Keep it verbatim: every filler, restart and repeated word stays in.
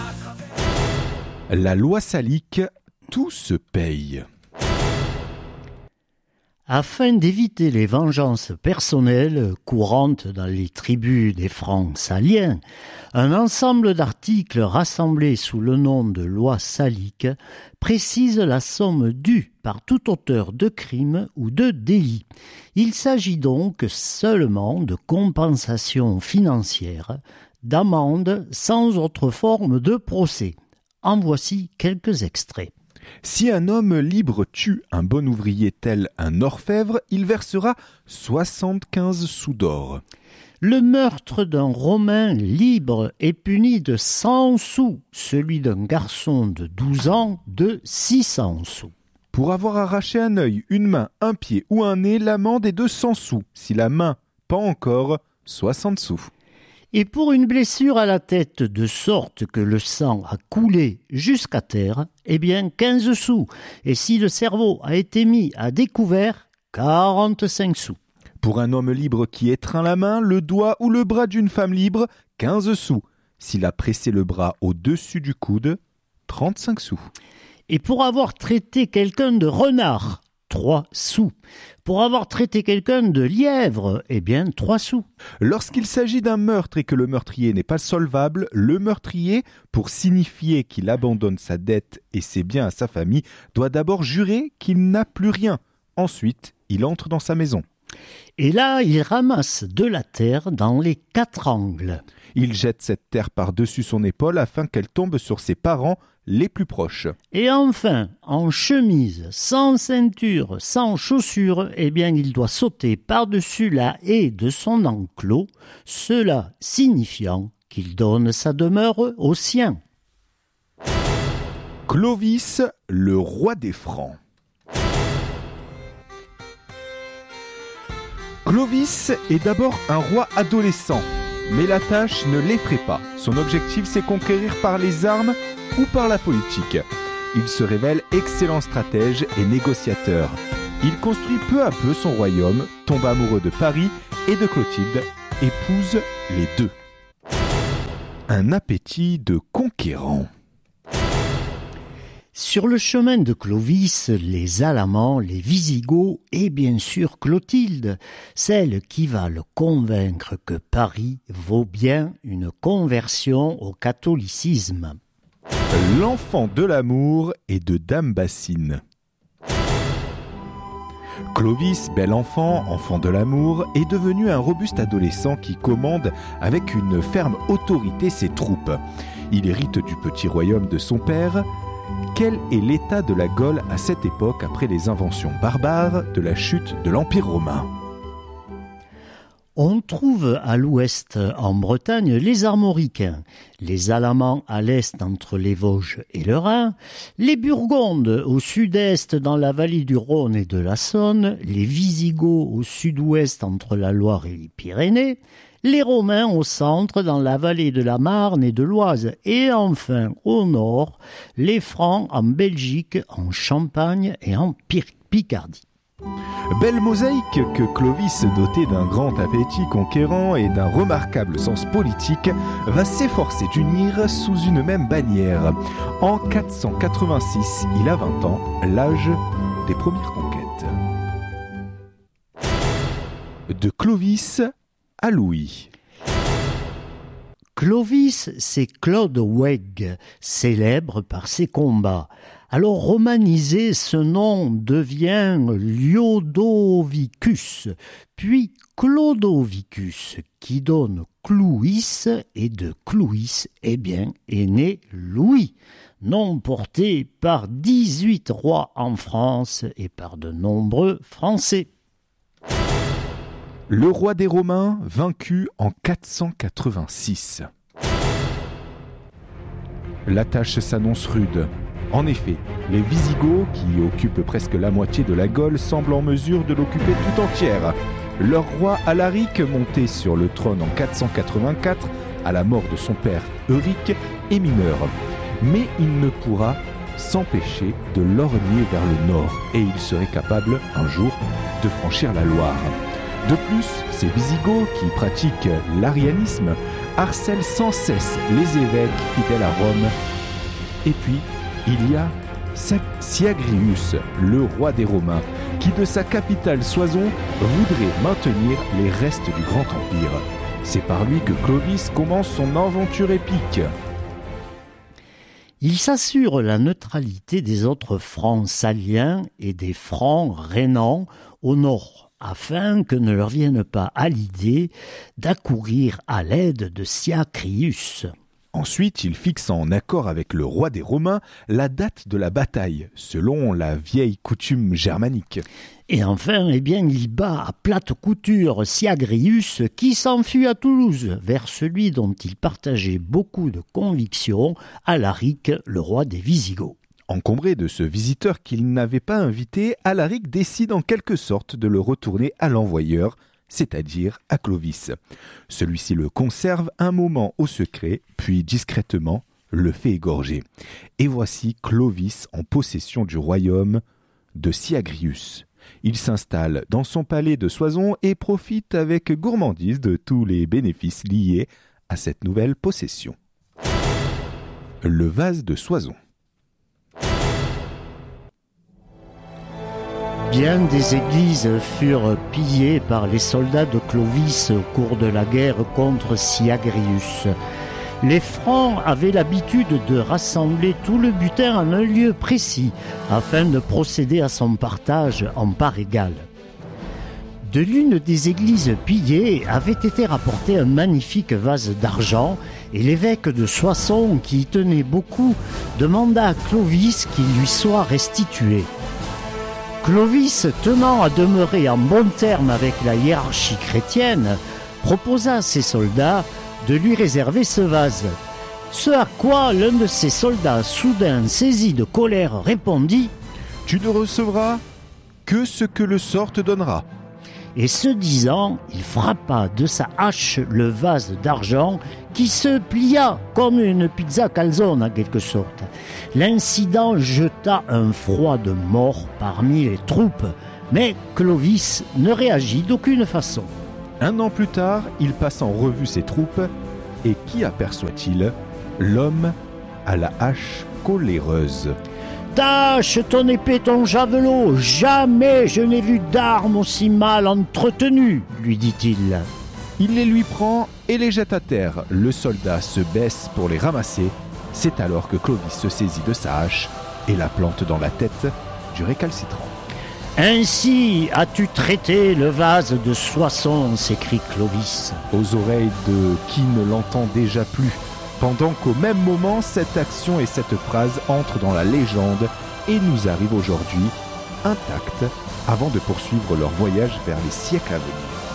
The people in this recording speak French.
La loi salique, tout se paye. Afin d'éviter les vengeances personnelles courantes dans les tribus des Francs saliens, un ensemble d'articles rassemblés sous le nom de loi salique précise la somme due par tout auteur de crime ou de délit. Il s'agit donc seulement de compensation financière, d'amende sans autre forme de procès. En voici quelques extraits. Si un homme libre tue un bon ouvrier tel un orfèvre, il versera soixante-quinze sous d'or. Le meurtre d'un Romain libre est puni de cent sous, celui d'un garçon de douze ans de six cents sous. Pour avoir arraché un œil, une main, un pied ou un nez, l'amende est de cent sous. Si la main pend encore, soixante sous. Et pour une blessure à la tête de sorte que le sang a coulé jusqu'à terre, eh bien quinze sous. Et si le cerveau a été mis à découvert, quarante-cinq sous. Pour un homme libre qui étreint la main, le doigt ou le bras d'une femme libre, quinze sous. S'il a pressé le bras au-dessus du coude, trente-cinq sous. Et pour avoir traité quelqu'un de renard, trois sous. Pour avoir traité quelqu'un de lièvre, eh bien, trois sous. Lorsqu'il s'agit d'un meurtre et que le meurtrier n'est pas solvable, le meurtrier, pour signifier qu'il abandonne sa dette et ses biens à sa famille, doit d'abord jurer qu'il n'a plus rien. Ensuite, il entre dans sa maison. Et là, il ramasse de la terre dans les quatre angles. Il jette cette terre par-dessus son épaule afin qu'elle tombe sur ses parents les plus proches. Et enfin, en chemise, sans ceinture, sans chaussures, eh bien, il doit sauter par-dessus la haie de son enclos, cela signifiant qu'il donne sa demeure aux siens. Clovis, le roi des Francs. Clovis est d'abord un roi adolescent, mais la tâche ne l'effraie pas. Son objectif, c'est conquérir par les armes ou par la politique. Il se révèle excellent stratège et négociateur. Il construit peu à peu son royaume, tombe amoureux de Paris et de Clotilde, épouse les deux. Un appétit de conquérant. Sur le chemin de Clovis, les Alamans, les Visigoths et bien sûr Clotilde, celle qui va le convaincre que Paris vaut bien une conversion au catholicisme. L'enfant de l'amour et de Dame Bassine. Clovis, bel enfant, enfant de l'amour, est devenu un robuste adolescent qui commande avec une ferme autorité ses troupes. Il hérite du petit royaume de son père. Quel est l'état de la Gaule à cette époque après les inventions barbares de la chute de l'Empire romain ? On trouve à l'ouest, en Bretagne, les Armoricains, les Alamans à l'est entre les Vosges et le Rhin, les Burgondes au sud-est dans la vallée du Rhône et de la Saône, les Visigoths au sud-ouest entre la Loire et les Pyrénées, les Romains au centre dans la vallée de la Marne et de l'Oise, et enfin au nord, les Francs en Belgique, en Champagne et en Picardie. Belle mosaïque que Clovis, doté d'un grand appétit conquérant et d'un remarquable sens politique, va s'efforcer d'unir sous une même bannière. En quatre cent quatre-vingt-six, il a vingt ans, l'âge des premières conquêtes. De Clovis à Louis. Clovis, c'est Claude Wegg, célèbre par ses combats. Alors romanisé, ce nom devient Liodovicus, puis Clodovicus, qui donne Clouis, et de Clouis, eh bien, est né Louis, nom porté par dix-huit rois en France et par de nombreux Français. Le roi des Romains vaincu en quatre cent quatre-vingt-six. La tâche s'annonce rude. En effet, les Visigoths, qui occupent presque la moitié de la Gaule, semblent en mesure de l'occuper tout entière. Leur roi Alaric, monté sur le trône en quatre cent quatre-vingt-quatre, à la mort de son père Euric, est mineur. Mais il ne pourra s'empêcher de lorgner vers le nord, et il serait capable, un jour, de franchir la Loire. De plus, ces Visigoths, qui pratiquent l'arianisme, harcèle sans cesse les évêques fidèles à Rome. Et puis, il y a Syagrius, le roi des Romains, qui de sa capitale Soissons voudrait maintenir les restes du Grand Empire. C'est par lui que Clovis commence son aventure épique. Il s'assure la neutralité des autres francs saliens et des francs rhénans au nord, afin que ne leur vienne pas à l'idée d'accourir à l'aide de Syagrius. Ensuite, il fixe en accord avec le roi des Romains la date de la bataille, selon la vieille coutume germanique. Et enfin, eh bien, il bat à plate couture Syagrius qui s'enfuit à Toulouse, vers celui dont il partageait beaucoup de convictions, Alaric, le roi des Visigoths. Encombré de ce visiteur qu'il n'avait pas invité, Alaric décide en quelque sorte de le retourner à l'envoyeur, c'est-à-dire à Clovis. Celui-ci le conserve un moment au secret, puis discrètement le fait égorger. Et voici Clovis en possession du royaume de Syagrius. Il s'installe dans son palais de Soissons et profite avec gourmandise de tous les bénéfices liés à cette nouvelle possession. Le vase de Soissons. Bien des églises furent pillées par les soldats de Clovis au cours de la guerre contre Syagrius. Les Francs avaient l'habitude de rassembler tout le butin en un lieu précis afin de procéder à son partage en parts égales. De l'une des églises pillées avait été rapporté un magnifique vase d'argent et l'évêque de Soissons, qui y tenait beaucoup, demanda à Clovis qu'il lui soit restitué. Clovis, tenant à demeurer en bon terme avec la hiérarchie chrétienne, proposa à ses soldats de lui réserver ce vase. Ce à quoi l'un de ses soldats, soudain saisi de colère, répondit « Tu ne recevras que ce que le sort te donnera. » Et ce disant, il frappa de sa hache le vase d'argent qui se plia comme une pizza calzone en quelque sorte. L'incident jeta un froid de mort parmi les troupes, mais Clovis ne réagit d'aucune façon. Un an plus tard, il passe en revue ses troupes, et qui aperçoit-il ? L'homme à la hache coléreuse. « Tâche ton épée, ton javelot, jamais je n'ai vu d'armes aussi mal entretenues, lui dit-il. Il les lui prend et les jette à terre. Le soldat se baisse pour les ramasser. C'est alors que Clovis se saisit de sa hache et la plante dans la tête du récalcitrant. « Ainsi as-tu traité le vase de Soissons » s'écrie Clovis. Aux oreilles de qui ne l'entend déjà plus, pendant qu'au même moment, cette action et cette phrase entrent dans la légende et nous arrivent aujourd'hui intactes avant de poursuivre leur voyage vers les siècles à venir.